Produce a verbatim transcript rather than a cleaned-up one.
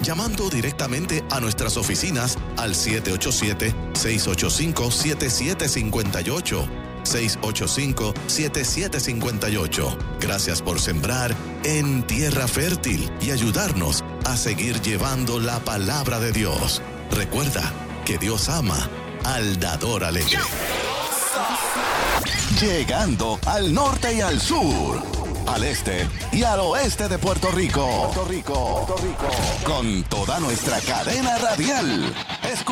llamando directamente a nuestras oficinas al siete ocho siete, seis ocho cinco, siete siete cinco ocho. seis ocho cinco, siete siete cinco ocho. Gracias por sembrar en tierra fértil y ayudarnos a seguir llevando la palabra de Dios. Recuerda que Dios ama al dador alegre. Llegando al norte y al sur, al este y al oeste de Puerto Rico. Puerto Rico, Puerto Rico. Con toda nuestra cadena radial.